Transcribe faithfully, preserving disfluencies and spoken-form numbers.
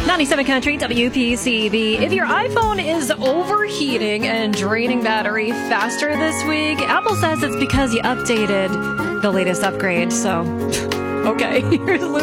ninety-seven Country, W P C V. If your iPhone is overheating and draining battery faster this week, Apple says it's because you updated the latest upgrade. So, okay, here's Luke.